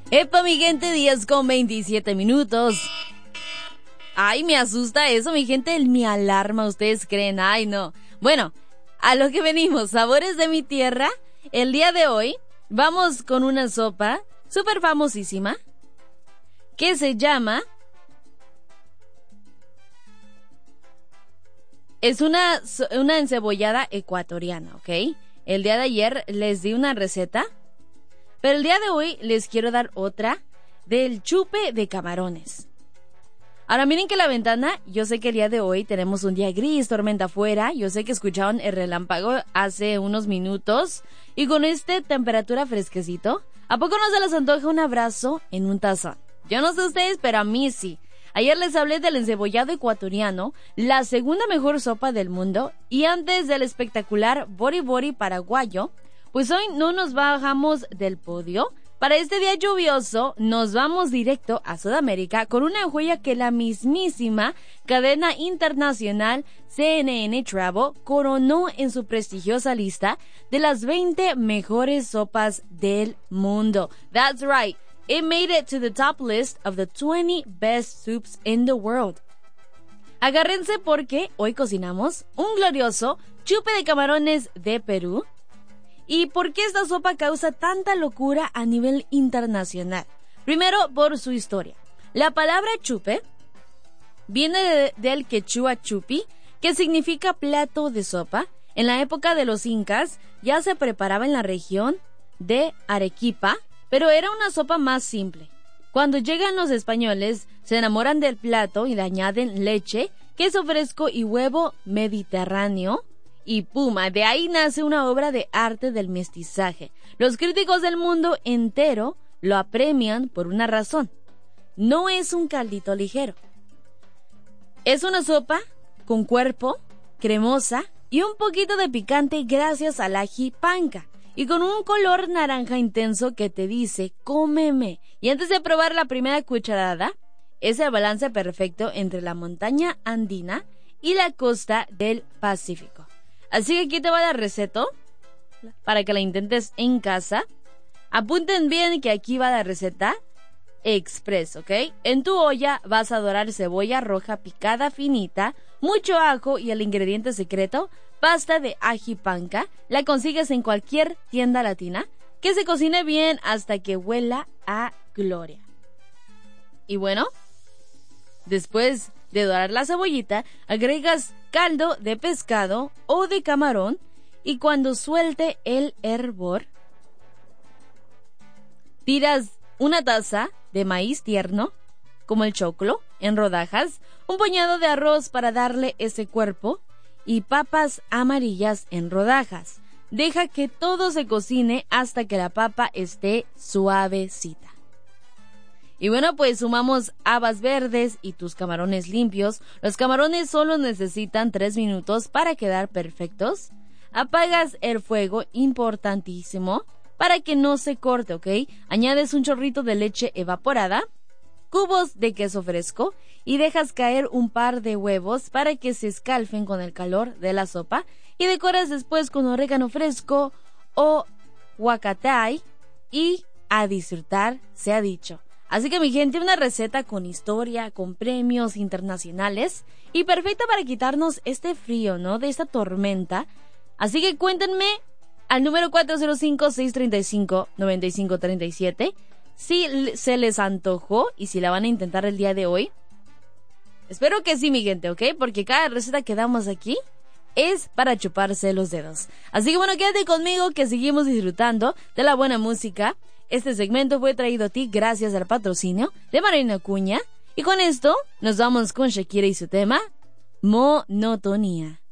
Epa, mi gente, 10:27. Ay, me asusta eso, mi gente, mi alarma, ¿ustedes creen? Ay, no. Bueno, a lo que venimos, sabores de mi tierra. El día de hoy vamos con una sopa súper famosísima que se llama... Es una encebollada ecuatoriana, ¿ok? El día de ayer les di una receta, pero el día de hoy les quiero dar otra del chupe de camarones. Ahora miren que la ventana, yo sé que el día de hoy tenemos un día gris, tormenta afuera, yo sé que escucharon el relámpago hace unos minutos, y con temperatura fresquecito, ¿a poco no se les antoja un abrazo en un tazón? Yo no sé ustedes, pero a mí sí. Ayer les hablé del encebollado ecuatoriano, la segunda mejor sopa del mundo, y antes del espectacular bori bori paraguayo, pues hoy no nos bajamos del podio. Para este día lluvioso, nos vamos directo a Sudamérica con una joya que la mismísima cadena internacional CNN Travel coronó en su prestigiosa lista de las 20 mejores sopas del mundo. That's right. It made it to the top list of the 20 best soups in the world. Agárrense porque hoy cocinamos un glorioso chupe de camarones de Perú. ¿Y por qué esta sopa causa tanta locura a nivel internacional? Primero, por su historia. La palabra chupe viene del quechua chupi, que significa plato de sopa. En la época de los incas ya se preparaba en la región de Arequipa, pero era una sopa más simple. Cuando llegan los españoles, se enamoran del plato y le añaden leche, queso fresco y huevo mediterráneo. Y puma, de ahí nace una obra de arte del mestizaje. Los críticos del mundo entero lo apremian por una razón. No es un caldito ligero. Es una sopa con cuerpo, cremosa y un poquito de picante gracias al ají panca. Y con un color naranja intenso que te dice, cómeme. Y antes de probar la primera cucharada, es el balance perfecto entre la montaña andina y la costa del Pacífico. Así que aquí te va la receta para que la intentes en casa. Apunten bien que aquí va la receta express, ¿ok? En tu olla vas a dorar cebolla roja picada finita, mucho ajo y el ingrediente secreto, pasta de ají panca. La consigues en cualquier tienda latina. Que se cocine bien hasta que huela a gloria. Y bueno, después de dorar la cebollita, agregas caldo de pescado o de camarón y cuando suelte el hervor, tiras una taza de maíz tierno, como el choclo, en rodajas, un puñado de arroz para darle ese cuerpo y papas amarillas en rodajas. Deja que todo se cocine hasta que la papa esté suavecita. Y bueno, pues sumamos habas verdes y tus camarones limpios. Los camarones solo necesitan 3 minutos para quedar perfectos. Apagas el fuego, importantísimo, para que no se corte, ¿ok? Añades un chorrito de leche evaporada, cubos de queso fresco y dejas caer un par de huevos para que se escalfen con el calor de la sopa y decoras después con orégano fresco o huacatay y a disfrutar, se ha dicho. Así que mi gente, una receta con historia, con premios internacionales y perfecta para quitarnos este frío, ¿no? De esta tormenta. Así que cuéntenme al número 405-635-9537 si se les antojó y si la van a intentar el día de hoy. Espero que sí, mi gente, ¿ok? Porque cada receta que damos aquí es para chuparse los dedos. Así que bueno, quédate conmigo que seguimos disfrutando de la buena música. Este segmento fue traído a ti gracias al patrocinio de Marina Acuña. Y con esto nos vamos con Shakira y su tema Monotonía.